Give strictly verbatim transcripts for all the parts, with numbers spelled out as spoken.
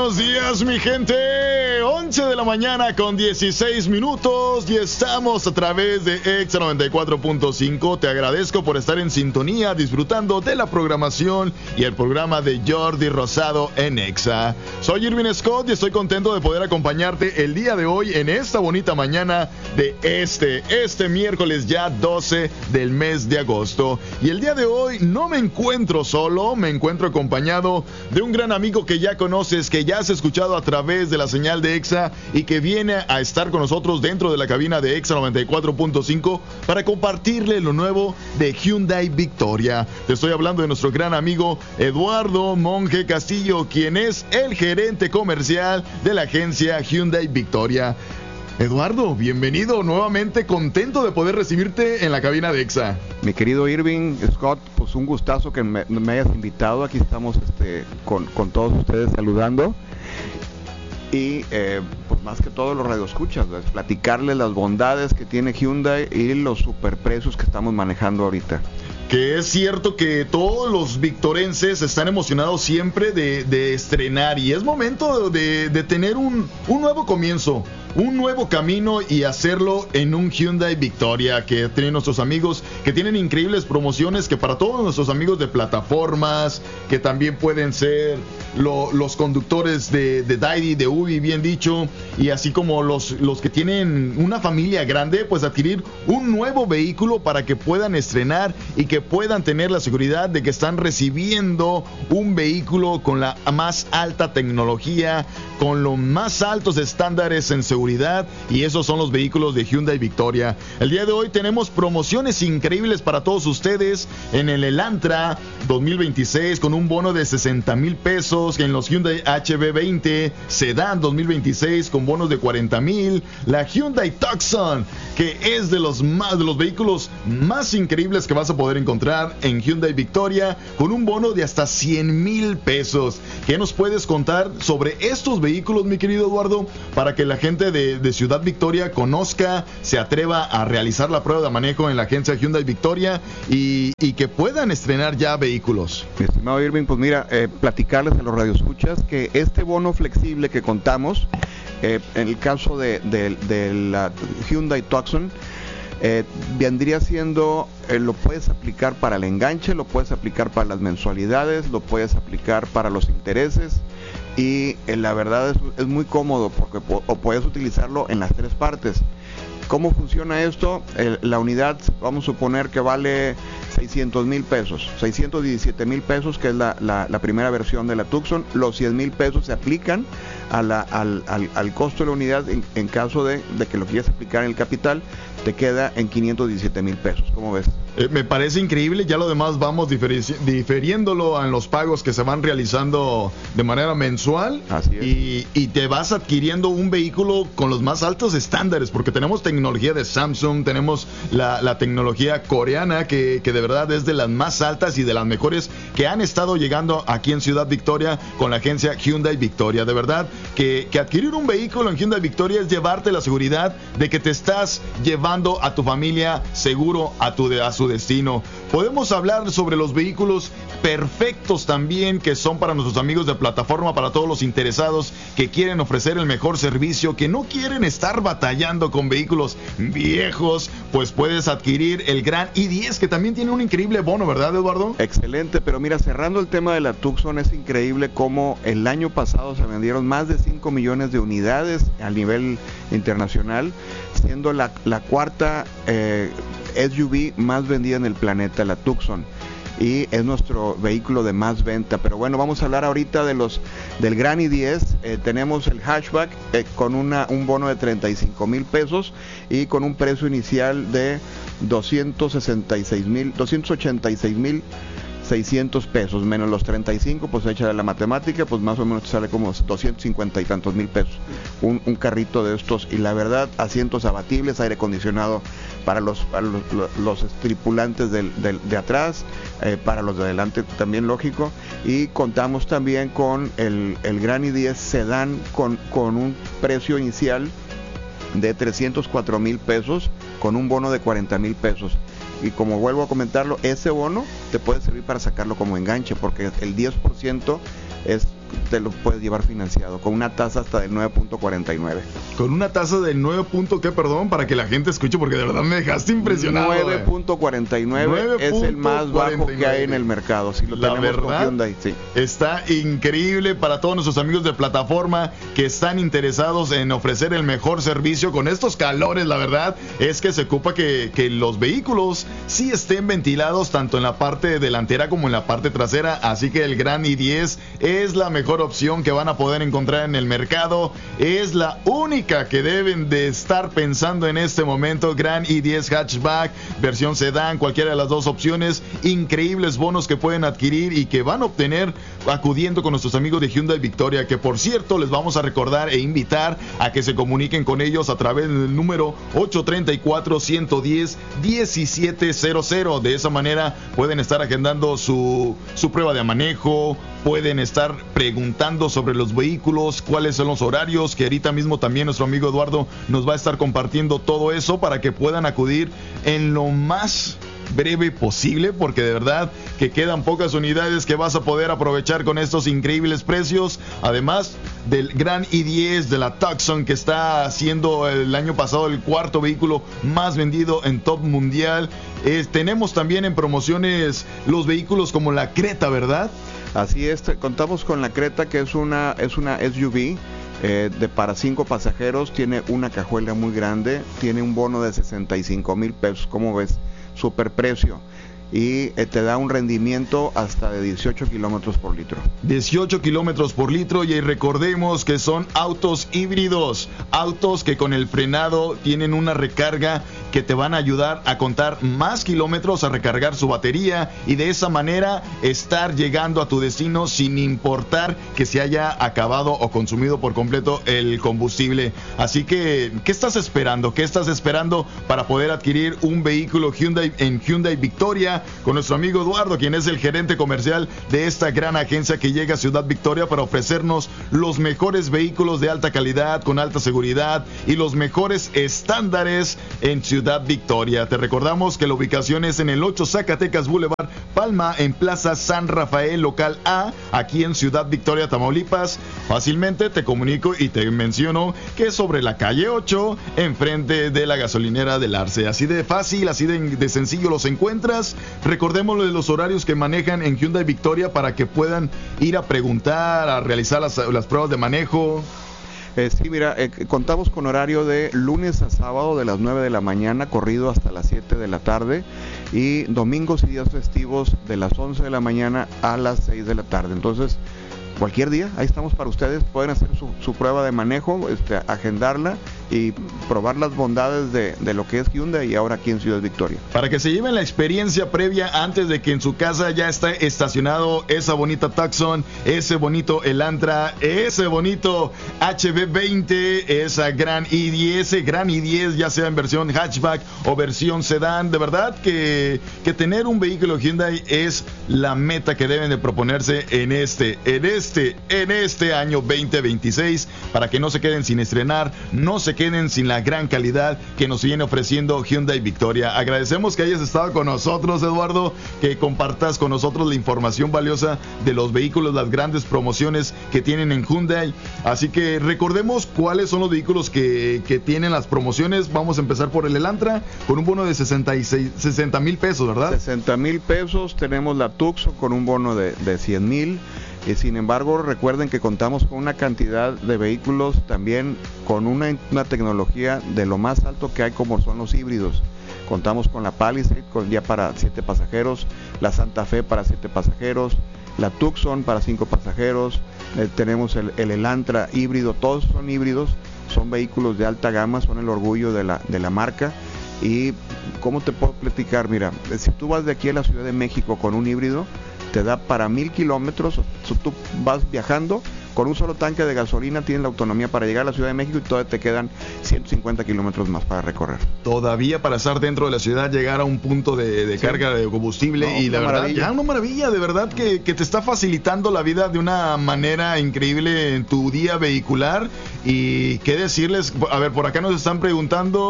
buenos días, mi gente. once de la mañana con dieciséis minutos y estamos a través de Exa noventa y cuatro punto cinco. Te agradezco por estar en sintonía, disfrutando de la programación y el programa de Jordi Rosado en Exa. Soy Irvin Scott y estoy contento de poder acompañarte el día de hoy en esta bonita mañana de este, este miércoles ya doce del mes de agosto. Y el día de hoy no me encuentro solo, me encuentro acompañado de un gran amigo que ya conoces, que ya has escuchado a través de la señal de Exa y que viene a estar con nosotros dentro de la cabina de Exa noventa y cuatro punto cinco para compartirle lo nuevo de Hyundai Victoria. Te estoy hablando de nuestro gran amigo Eduardo Monge Castillo, quien es el gerente comercial de la agencia Hyundai Victoria. Eduardo, bienvenido nuevamente, contento de poder recibirte en la cabina de Exa. Mi querido Irving Scott, pues un gustazo que me, me hayas invitado. Aquí estamos este, con, con todos ustedes saludando. Y eh, pues más que todo los radioescuchas, pues, platicarles las bondades que tiene Hyundai y los superprecios que estamos manejando ahorita. Que es cierto que todos los victorenses están emocionados siempre de, de estrenar, y es momento de, de tener un, un nuevo comienzo, un nuevo camino, y hacerlo en un Hyundai Victoria, que tienen nuestros amigos, que tienen increíbles promociones, que para todos nuestros amigos de plataformas, que también pueden ser lo, los conductores de, de Daidi, de Ubi, bien dicho, y así como los, los que tienen una familia grande, pues adquirir un nuevo vehículo para que puedan estrenar y que puedan tener la seguridad de que están recibiendo un vehículo con la más alta tecnología, con los más altos estándares en seguridad, y esos son los vehículos de Hyundai Victoria. El día de hoy tenemos promociones increíbles para todos ustedes en el Elantra dos mil veintiséis con un bono de sesenta mil pesos, en los Hyundai H B veinte Sedan dos mil veintiséis con bonos de cuarenta mil, la Hyundai Tucson, que es de los más de los vehículos más increíbles que vas a poder encontrar en Hyundai Victoria, con un bono de hasta cien mil pesos. ¿Qué nos puedes contar sobre estos vehículos, mi querido Eduardo, para que la gente de, de Ciudad Victoria conozca, se atreva a realizar la prueba de manejo en la agencia Hyundai Victoria y, y que puedan estrenar ya vehículos? Mi estimado Irving, pues mira, eh, platicarles a los radioescuchas que este bono flexible que contamos, eh, en el caso de, de, de la Hyundai Tucson, Eh, vendría siendo, eh, lo puedes aplicar para el enganche, lo puedes aplicar para las mensualidades, lo puedes aplicar para los intereses, y eh, la verdad es, es muy cómodo porque po- o puedes utilizarlo en las tres partes. ¿Cómo funciona esto? Eh, la unidad, vamos a suponer que vale seiscientos mil pesos, seiscientos diecisiete mil pesos, que es la, la, la primera versión de la Tucson. Los cien mil pesos se aplican a la, al, al, al costo de la unidad en, en caso de, de que lo quieras aplicar en el capital. Te queda en quinientos diecisiete mil pesos. ¿Cómo ves? Eh, me parece increíble. Ya lo demás vamos diferi- diferiéndolo en los pagos que se van realizando de manera mensual. Así es. Y, y te vas adquiriendo un vehículo con los más altos estándares, porque tenemos tecnología de Samsung, tenemos la, la tecnología coreana, que, que de verdad es de las más altas y de las mejores que han estado llegando aquí en Ciudad Victoria con la agencia Hyundai Victoria. De verdad que, que adquirir un vehículo en Hyundai Victoria es llevarte la seguridad de que te estás llevando a tu familia seguro a, tu, a su destino. Podemos hablar sobre los vehículos perfectos también, que son para nuestros amigos de plataforma, para todos los interesados que quieren ofrecer el mejor servicio, que no quieren estar batallando con vehículos viejos. Pues puedes adquirir el gran i diez, que también tiene un increíble bono, ¿verdad, Eduardo? Excelente, pero mira, cerrando el tema de la Tucson, es increíble cómo el año pasado se vendieron más de cinco millones de unidades a nivel internacional, siendo la, la cuarta eh, S U V más vendida en el planeta, la Tucson, y es nuestro vehículo de más venta. Pero bueno, vamos a hablar ahorita de los del gran i diez. Eh, tenemos el hatchback eh, con una, un bono de treinta y cinco mil pesos y con un precio inicial de doscientos sesenta y seis mil, doscientos ochenta y seis mil seiscientos pesos, menos los treinta y cinco, pues échale la matemática, pues más o menos te sale como doscientos cincuenta y tantos mil pesos un, un carrito de estos. Y la verdad, asientos abatibles, aire acondicionado para los, para los, los, los tripulantes del, del, de atrás, eh, para los de adelante también, lógico. Y contamos también con el, el gran i diez Sedan con, con un precio inicial de trescientos cuatro mil pesos con un bono de cuarenta mil pesos. Y como vuelvo a comentarlo, ese bono te puede servir para sacarlo como enganche, porque el diez por ciento es te lo puedes llevar financiado con una tasa hasta del nueve punto cuarenta y nueve. Con una tasa del nueve. ¿Qué? Perdón, para que la gente escuche, porque de verdad me dejaste impresionado. nueve punto cuarenta y nueve es el más bajo que hay en el mercado. Si lo la tenemos verdad, con Hyundai, sí. Está increíble para todos nuestros amigos de plataforma que están interesados en ofrecer el mejor servicio con estos calores. La verdad es que se ocupa que, que los vehículos sí estén ventilados tanto en la parte delantera como en la parte trasera, así que el Gran i diez es la mejor opción que van a poder encontrar en el mercado. Es la única que deben de estar pensando en este momento. Gran i diez hatchback, versión sedán, cualquiera de las dos opciones. Increíbles bonos que pueden adquirir y que van a obtener acudiendo con nuestros amigos de Hyundai Victoria, que por cierto les vamos a recordar e invitar a que se comuniquen con ellos a través del número ocho tres cuatro, uno uno cero, uno siete cero cero. De esa manera pueden estar agendando su, su prueba de manejo, pueden estar preguntando sobre los vehículos, cuáles son los horarios, que ahorita mismo también nuestro amigo Eduardo nos va a estar compartiendo todo eso para que puedan acudir en lo más breve posible, porque de verdad que quedan pocas unidades que vas a poder aprovechar con estos increíbles precios. Además del Gran i diez, de la Tucson, que está siendo el año pasado el cuarto vehículo más vendido en top mundial. Eh, tenemos también en promociones los vehículos como la Creta, ¿verdad? Así es, contamos con la Creta, que es una, es una S U V eh, de para cinco pasajeros, tiene una cajuela muy grande, tiene un bono de sesenta y cinco mil pesos, ¿cómo ves? Super precio. Y eh, te da un rendimiento hasta de dieciocho kilómetros por litro. dieciocho kilómetros por litro, y recordemos que son autos híbridos, autos que con el frenado tienen una recarga que te van a ayudar a contar más kilómetros, a recargar su batería y de esa manera estar llegando a tu destino sin importar que se haya acabado o consumido por completo el combustible. Así que, ¿qué estás esperando? ¿Qué estás esperando para poder adquirir un vehículo Hyundai en Hyundai Victoria? Con nuestro amigo Eduardo, quien es el gerente comercial de esta gran agencia que llega a Ciudad Victoria para ofrecernos los mejores vehículos de alta calidad, con alta seguridad y los mejores estándares en Ciudad Victoria. Te recordamos que la ubicación es en el ocho Zacatecas Boulevard, Palma, en Plaza San Rafael, local A, aquí en Ciudad Victoria, Tamaulipas. Fácilmente te comunico y te menciono que es sobre la calle ocho, enfrente de la gasolinera del Arce. Así de fácil, así de, de sencillo los encuentras. Recordemos lo de los horarios que manejan en Hyundai Victoria para que puedan ir a preguntar, a realizar las, las pruebas de manejo. Eh, sí, mira, eh, contamos con horario de lunes a sábado de las nueve de la mañana, corrido hasta las siete de la tarde, y domingos y días festivos de las once de la mañana a las seis de la tarde. Entonces, cualquier día, ahí estamos para ustedes, pueden hacer su, su prueba de manejo, este, agendarla y probar las bondades de, de lo que es Hyundai y ahora aquí en Ciudad Victoria. Para que se lleven la experiencia previa antes de que en su casa ya esté estacionado esa bonita Tucson, ese bonito Elantra, ese bonito H B veinte, esa Gran i diez, Gran i diez, ya sea en versión hatchback o versión sedán. De verdad que, que tener un vehículo Hyundai es la meta que deben de proponerse en este, en este, en este año veinte veintiséis, para que no se queden sin estrenar, no se queden sin la gran calidad que nos viene ofreciendo Hyundai Victoria. Agradecemos que hayas estado con nosotros, Eduardo, que compartas con nosotros la información valiosa de los vehículos, las grandes promociones que tienen en Hyundai. Así que recordemos cuáles son los vehículos que, que tienen las promociones. Vamos a empezar por el Elantra con un bono de sesenta mil pesos, ¿verdad? sesenta mil pesos. Tenemos la Tucson con un bono de, de cien mil. Y sin embargo, recuerden que contamos con una cantidad de vehículos también con una, una tecnología de lo más alto que hay, como son los híbridos. Contamos con la Palisade con ya para siete pasajeros, la Santa Fe para siete pasajeros, la Tucson para cinco pasajeros, eh, tenemos el, el Elantra híbrido, todos son híbridos, son vehículos de alta gama, son el orgullo de la, de la marca. Y ¿cómo te puedo platicar? Mira, si tú vas de aquí a la Ciudad de México con un híbrido, te da para mil kilómetros. Tú vas viajando con un solo tanque de gasolina, tienes la autonomía para llegar a la Ciudad de México y todavía te quedan ciento cincuenta kilómetros más para recorrer. Todavía para estar dentro de la ciudad, llegar a un punto de, de sí. carga de combustible. No, y la verdad, maravilla. ya una maravilla, de verdad que, que te está facilitando la vida de una manera increíble en tu día vehicular. Y qué decirles, a ver, por acá nos están preguntando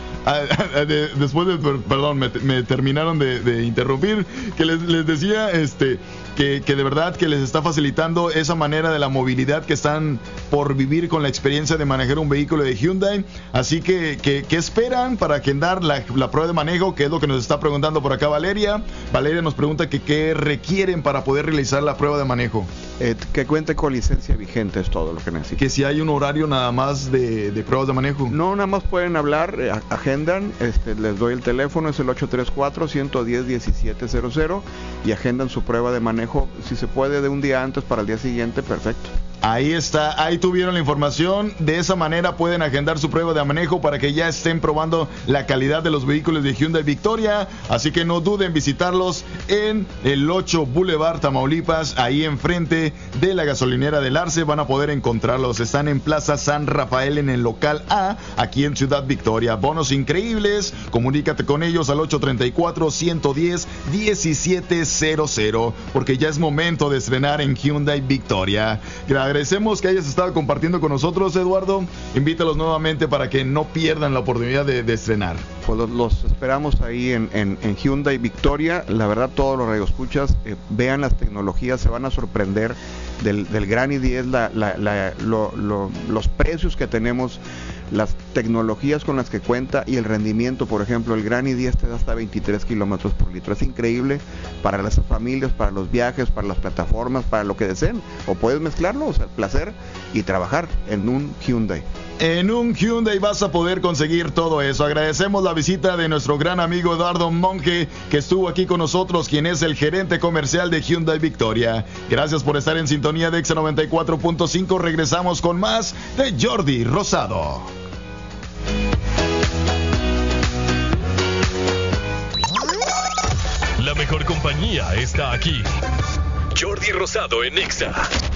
a, a, de, después de, perdón, me, me terminaron de, de interrumpir, que les, les decía este que, que de verdad que les está facilitando esa manera de la movilidad que están por vivir con la experiencia de manejar un vehículo de Hyundai. Así que, que, que esperan para agendar la, la prueba de manejo, que es lo que nos está preguntando por acá Valeria. Valeria nos pregunta que qué requieren para poder realizar la prueba de manejo. Eh, que cuente con licencia vigente es todo lo que necesitan. Que si hay un horario nada más de, de pruebas de manejo. No, nada más pueden hablar, eh, agendan, este, les doy el teléfono, es el ocho tres cuatro, uno uno cero, uno siete cero cero y agendan su prueba de manejo, si se puede de un día antes para el día siguiente, perfecto. Ahí está, ahí tuvieron la información. De esa manera pueden agendar su prueba de manejo para que ya estén probando la calidad de los vehículos de Hyundai Victoria. Así que no duden en visitarlos en el ocho Boulevard Tamaulipas, ahí enfrente de la gasolinera del Arce. Van a poder encontrarlos. Están en Plaza San Rafael en el local A, aquí en Ciudad Victoria. Bonos increíbles. Comunícate con ellos al ocho tres cuatro, uno uno cero, uno siete cero cero, porque ya es momento de estrenar en Hyundai Victoria. Gracias. Agradecemos que hayas estado compartiendo con nosotros, Eduardo. Invítalos nuevamente para que no pierdan la oportunidad de, de estrenar. Pues los, los esperamos ahí en, en, en Hyundai Victoria. La verdad, todos los radioescuchas, eh, vean las tecnologías, se van a sorprender del, del gran i diez, la, la, la, lo, lo, los precios que tenemos, las tecnologías con las que cuenta y el rendimiento. Por ejemplo, el gran i diez te da hasta veintitrés kilómetros por litro. Es increíble para las familias, para los viajes, para las plataformas, para lo que deseen. O puedes mezclarlo, o sea, placer y trabajar en un Hyundai. En un Hyundai vas a poder conseguir todo eso. Agradecemos la visita de nuestro gran amigo Eduardo Monge, que estuvo aquí con nosotros, quien es el gerente comercial de Hyundai Victoria. Gracias por estar en sintonía de Exa noventa y cuatro punto cinco. Regresamos con más de Jordi Rosado. La mejor compañía está aquí. Jordi Rosado en Exa.